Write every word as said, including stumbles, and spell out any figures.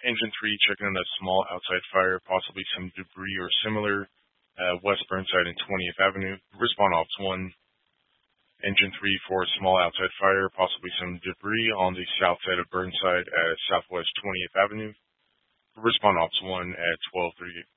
Engine three, checking on a small outside fire, possibly some debris or similar, uh, West Burnside and twentieth Avenue. Respond Ops one. Engine three for a small outside fire, possibly some debris on the south side of Burnside at Southwest twentieth Avenue. Respond Ops one at twelve thirty